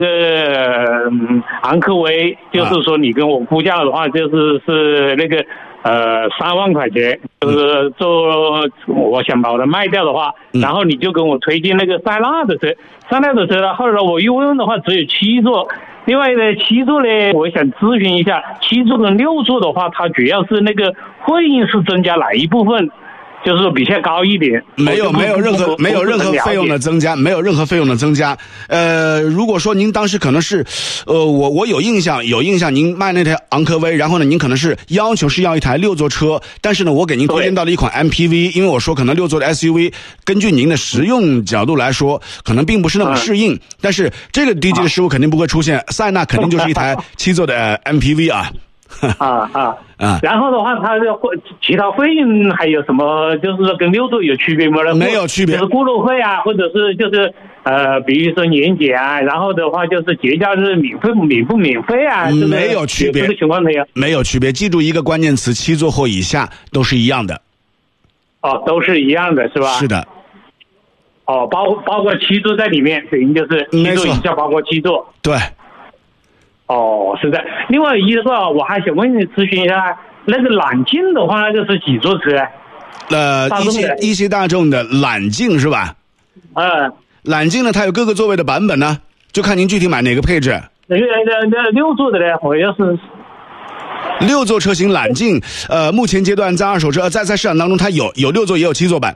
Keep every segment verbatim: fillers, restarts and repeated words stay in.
呃嗯昂科威，就是说你跟我估价的话，就是是那个呃三万块钱，就是做我想把它卖掉的话， 嗯、 然后你就跟我推荐那个塞纳的车，塞纳的车呢，后来我一问的话只有七座。另外呢，七座呢，我想咨询一下，七座跟六座的话，它主要是那个费用是增加哪一部分？就是说比较高一点， 没有没有任何没有任何费用的增加，没有任何费用的增加。呃，如果说您当时可能是，呃，我我有印象有印象，您卖那台昂科威，然后呢，您可能是要求是要一台六座车，但是呢，我给您推荐到了一款 M P V， 因为我说可能六座的 S U V， 根据您的实用角度来说，可能并不是那么适应。嗯、但是这个低级的事物肯定不会出现，塞纳肯定就是一台七座的 M P V 啊。 啊啊啊！然后的话，它的其他费用还有什么？就是说跟六座有区别吗？ 没有区别， 就是过路费啊，或者是就是呃，比如说年检啊，然后的话就是节假日免费免不免费啊？ 没有区别， 这个情况没有， 没有区别。记住一个关键词：七座或以下都是一样的。 哦，都是一样的，是吧？ 是的。 哦，包包括七座在里面，等于就是七座以下包括七座。 对。 哦，是的。另外一个我还想问你咨询一下，那个揽境的话，那个是几座车？ 呃，一汽一汽大众的揽境是吧？ 嗯， 揽境呢，它有各个座位的版本呢，就看您具体买哪个配置。 那个那那六座的呢，好像是六座车型揽境，呃，目前阶段在二手车在在市场当中，它有有六座也有七座版。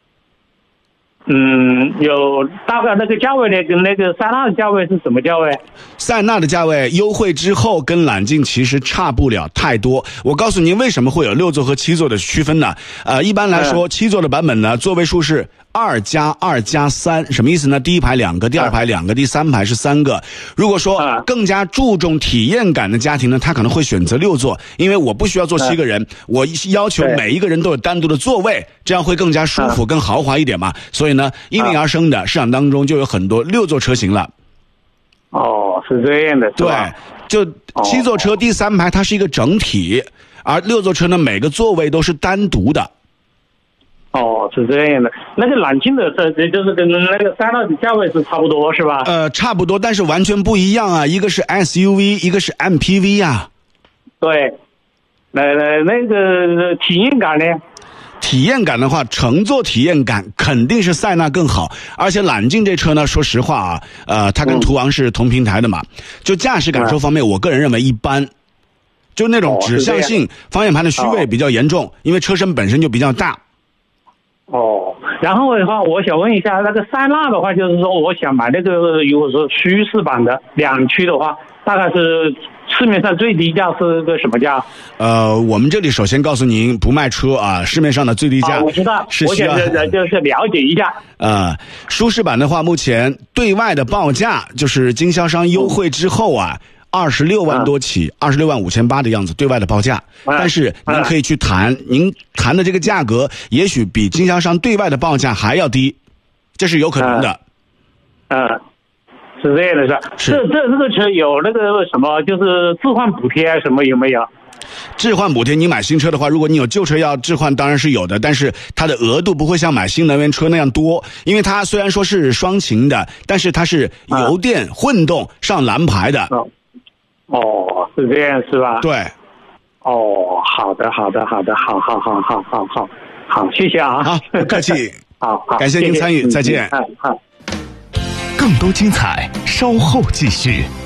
嗯，有大概那个价位呢，跟那个塞纳的价位是什么价位？ 塞纳的价位优惠之后跟揽境其实差不了太多。我告诉您为什么会有六座和七座的区分呢？呃，一般来说，七座的版本呢，座位数是二加二加三，什么意思呢？第一排两个，第二排两个，第三排是三个。如果说更加注重体验感的家庭呢，他可能会选择六座，因为我不需要坐七个人，我要求每一个人都有单独的座位，这样会更加舒服、更豪华一点嘛。所以呢，因因而生的市场当中就有很多六座车型了。 哦，是这样的，是吧？ 对，就七座车第三排它是一个整体，而六座车呢每个座位都是单独的。 哦，是这样的。那个揽境的车就是跟那个塞纳的价位是差不多，是吧？ 呃，差不多，但是完全不一样啊！一个是 S U V， 一个是 M P V 啊。 对，那那个体验感呢？ 体验感的话，乘坐体验感肯定是塞纳更好，而且揽境这车呢，说实话啊，呃，它跟途昂是同平台的嘛，就驾驶感受方面，我个人认为一般，就那种指向性，方向盘的虚位比较严重，因为车身本身就比较大。 哦，然后的话，我想问一下，那个塞纳的话，就是说，我想买那个，如果说舒适版的两驱的话，大概是市面上最低价是个什么价？ 呃，我们这里首先告诉您，不卖车啊，市面上的最低价、 啊、我知道， 是需要我想就是了解一下。 呃，舒适版的话，目前对外的报价就是经销商优惠之后啊。嗯二十六万多起，二十六万五千八的样子，对外的报价。 嗯、 但是您可以去谈，嗯、您谈的这个价格，也许比经销商对外的报价还要低，这是有可能的。 嗯，嗯是这样的，是。这这这个车有那个什么，就是置换补贴啊，什么有没有？ 置换补贴，你买新车的话，如果你有旧车要置换，当然是有的，但是它的额度不会像买新能源车那样多，因为它虽然说是双擎的，但是它是油电混动上蓝牌的。 嗯哦，是这样是吧？ 对。 哦，好的，好的，好的，好好好好好好好，谢谢啊。 好，不客气。 好好， 感谢您参与， 谢谢再见。 嗯，好。 更多精彩，稍后继续。